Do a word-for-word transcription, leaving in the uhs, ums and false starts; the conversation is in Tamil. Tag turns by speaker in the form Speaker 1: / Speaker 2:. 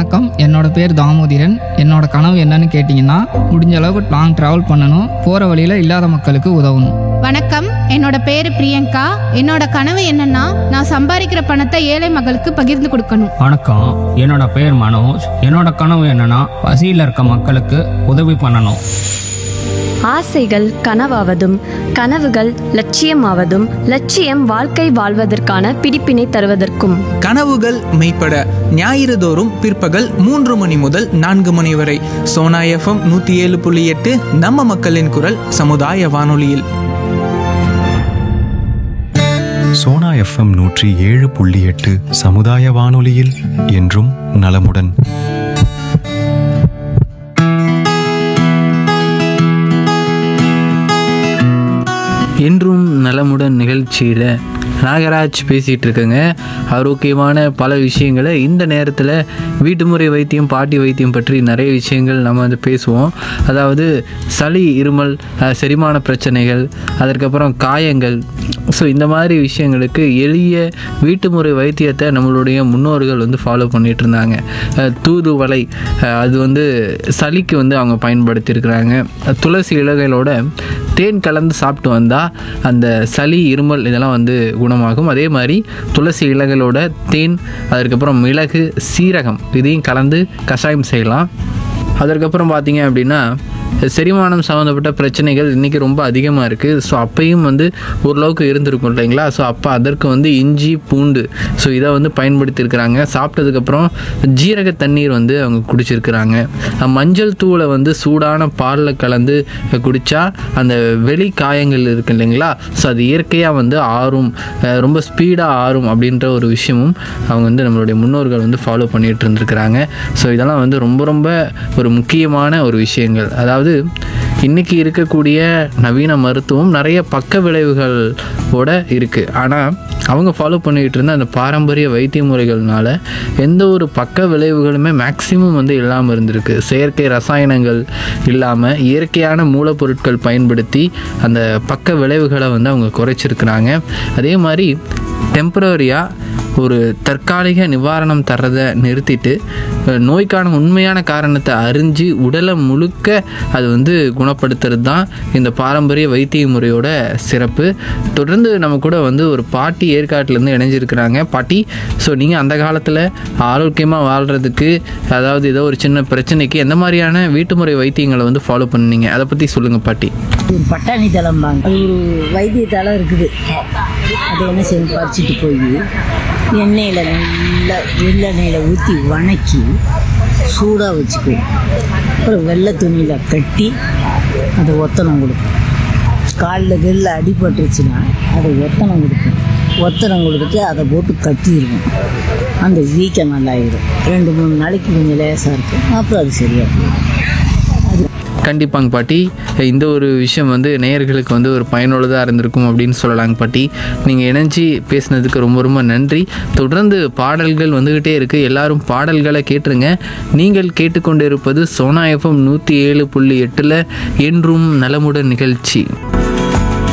Speaker 1: வணக்கம். என்னோட பேர் தாமோதிரன். என்னோட கனவு என்னன்னு கேட்டிங்கன்னா, முடிஞ்ச அளவுக்கு லாங் ட்ராவல் பண்ணணும், போகிற வழியில் இல்லாத மக்களுக்கு உதவணும்.
Speaker 2: வணக்கம், என்னோட பேரு பிரியங்கா. என்னோட கனவு என்னன்னா, நான் சம்பாதிக்கிற பணத்தை ஏழை மக்களுக்கு பகிர்ந்து கொடுக்கணும்.
Speaker 3: வணக்கம், என்னோட பேர் மனோஜ். என்னோட கனவு என்னன்னா, பசியில் இருக்க மக்களுக்கு உதவி பண்ணணும்.
Speaker 4: ஆசைகள் கனவாவதும் கனவுகள் லட்சியமாவதும் லட்சியம் வாழ்க்கை வாழ்வதற்கான பிடிப்பினை தருவதற்கும்.
Speaker 5: கனவுகள் மெய்ப்பட ஞாயிறு தோறும் பிற்பகல் மூன்று மணி முதல் நான்கு மணி வரை சோனா எஃப்எம் நூற்றி ஏழு புள்ளி எட்டு நம்ம மக்களின் குரல் சமுதாய வானொலியில்.
Speaker 6: சோனா எஃப்எம் நூற்றி ஏழு புள்ளி எட்டு சமுதாய வானொலியில் என்றும் நலமுடன்.
Speaker 7: என்றும் நலமுடன் நிகழ்ச்சியில் நாகராஜ் பேசிகிட்டு இருக்கேங்க. ஆரோக்கியமான பல விஷயங்களை இந்த நேரத்தில் வீட்டு முறை வைத்தியம், பாட்டி வைத்தியம் பற்றி நிறைய விஷயங்கள் நம்ம வந்து பேசுவோம். அதாவது சளி, இருமல், செரிமான பிரச்சனைகள், அதற்கப்புறம் காயங்கள். ஸோ இந்த மாதிரி விஷயங்களுக்கு எளிய வீட்டு முறை வைத்தியத்தை நம்மளுடைய முன்னோர்கள் வந்து ஃபாலோ பண்ணிகிட்டு இருந்தாங்க. தூதுவளை, அது வந்து சளிக்கு வந்து அவங்க பயன்படுத்தியிருக்கிறாங்க. துளசி இலைகளோட தேன் கலந்து சாப்பிட்டு வந்தால் அந்த சளி, இருமல் இதெல்லாம் வந்து குணமாகும். அதே மாதிரி துளசி இலைகளோட தேன், அதற்கப்புறம் மிளகு, சீரகம் இதையும் கலந்து கஷாயம் செய்யலாம். அதற்கப்புறம் பார்த்திங்க அப்படின்னா, செரிமானம் சம்மந்தப்பட்ட பிரச்சனைகள் இன்றைக்கி ரொம்ப அதிகமாக இருக்குது. ஸோ அப்பையும் வந்து ஓரளவுக்கு இருந்திருக்கும் இல்லைங்களா. ஸோ அப்போ அதற்கு வந்து இஞ்சி, பூண்டு, ஸோ இதை வந்து பயன்படுத்தியிருக்கிறாங்க. சாப்பிட்டதுக்கப்புறம் ஜீரக தண்ணீர் வந்து அவங்க குடிச்சிருக்கிறாங்க. மஞ்சள் தூளை வந்து சூடான பாலில் கலந்து குடித்தா அந்த வெளி காயங்கள் இருக்குது இல்லைங்களா, ஸோ அது இயற்கையாக வந்து ஆறும், ரொம்ப ஸ்பீடாக ஆறும் அப்படின்ற ஒரு விஷயமும் அவங்க வந்து நம்மளுடைய முன்னோர்கள் வந்து ஃபாலோ பண்ணிகிட்டு இருந்திருக்கிறாங்க. ஸோ இதெல்லாம் வந்து ரொம்ப ரொம்ப ஒரு முக்கியமான ஒரு விஷயங்கள். அதாவது இன்றைக்கி இருக்கக்கூடிய நவீன மருத்துவம் நிறைய பக்க விளைவுகளோட இருக்குது. ஆனால் அவங்க ஃபாலோ பண்ணிகிட்டு இருந்த அந்த பாரம்பரிய வைத்திய முறைகள்னால எந்த ஒரு பக்க விளைவுகளுமே மேக்சிமம் வந்து இல்லாமல் இருந்திருக்கு. செயற்கை ரசாயனங்கள் இல்லாமல் இயற்கையான மூலப்பொருட்கள் பயன்படுத்தி அந்த பக்க விளைவுகளை வந்து அவங்க குறைச்சிருக்கிறாங்க. அதே மாதிரி டெம்பரரியாக ஒரு தற்காலிக நிவாரணம் தர்றதை நிறுத்திட்டு நோய்க்கான உண்மையான காரணத்தை அறிஞ்சு உடலை முழுக்க அது வந்து குணப்படுத்துறது தான் இந்த பாரம்பரிய வைத்திய முறையோட சிறப்பு. தொடர்ந்து நம்ம கூட வந்து ஒரு பாட்டி ஏற்காட்டிலேருந்து இணைஞ்சிருக்கிறாங்க. பாட்டி, ஸோ நீங்கள் அந்த காலத்தில் ஆரோக்கியமாக வாழ்கிறதுக்கு, அதாவது ஏதோ ஒரு சின்ன பிரச்சனைக்கு எந்த மாதிரியான வீட்டு முறை வைத்தியங்களை வந்து ஃபாலோ பண்ணீங்க, அதை பற்றி சொல்லுங்கள் பாட்டி.
Speaker 8: ஒரு பட்டாணி தளம்பாங்க, அது ஒரு வைத்திய தளம் இருக்குது. அதை என்ன செய்யணும், பறிச்சுட்டு போய் எண்ணெயில் நல்லா வெள்ளெண்ணெயில் ஊற்றி வணக்கி சூடாக வச்சுக்குவோம். அப்புறம் வெள்ளை துணியில் கட்டி அதை ஒத்தனம் கொடுக்கும். காலில் கெல்ல அடிபட்டுருச்சுன்னா அதை ஒத்தனம் கொடுக்கும். ஒத்தனம் கொடுத்துட்டு அதை போட்டு கட்டிடுவோம். அந்த வீக்கம் நல்லாயிடும். ரெண்டு மூணு நாளைக்கு கொஞ்சம் லேசாக இருக்கும், அப்புறம் அது சரியாக போயிடும்.
Speaker 7: கண்டிப்பாங்க பாட்டி, இந்த ஒரு விஷயம் வந்து நேயர்களுக்கு வந்து ஒரு பயனுள்ளதாக இருந்திருக்கும் அப்படின்னு சொல்லலாங்க பாட்டி. நீங்கள் இணைஞ்சி பேசுனதுக்கு ரொம்ப ரொம்ப நன்றி. தொடர்ந்து பாடல்கள் வந்துக்கிட்டே இருக்குது, எல்லாரும் பாடல்களை கேட்டுருங்க. நீங்கள் கேட்டுக்கொண்டு இருப்பது சோனா எஃப்எம் நூற்றி ஏழு புள்ளி எட்டில் என்றும் நலமுடன் நிகழ்ச்சி.